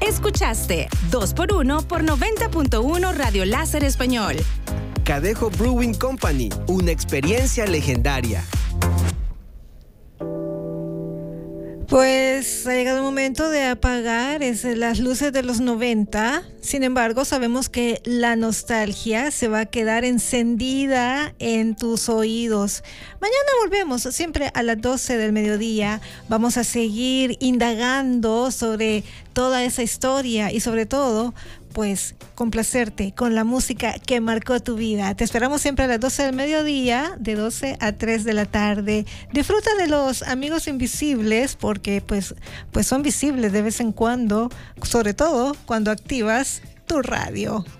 Escuchaste 2x1 por 90.1 Radio Láser Español. Cadejo Brewing Company, una experiencia legendaria. Pues ha llegado el momento de apagar las luces de los 90. Sin embargo, sabemos que la nostalgia se va a quedar encendida en tus oídos. Mañana volvemos, siempre a las 12 del mediodía. Vamos a seguir indagando sobre toda esa historia y sobre todo, pues, complacerte con la música que marcó tu vida. Te esperamos siempre a las 12 del mediodía, de 12 a 3 de la tarde. Disfruta de los amigos invisibles porque pues son visibles de vez en cuando, sobre todo cuando activas tu radio.